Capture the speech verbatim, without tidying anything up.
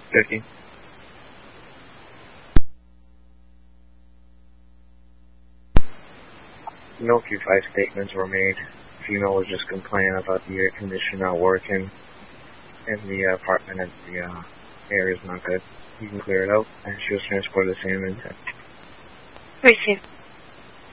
Vicky. No Q five statements were made. Female was just complaining about the air conditioner not working in the uh, apartment, and the uh, air is not good. You can clear it out, and she was transported to San Vincent. Receive.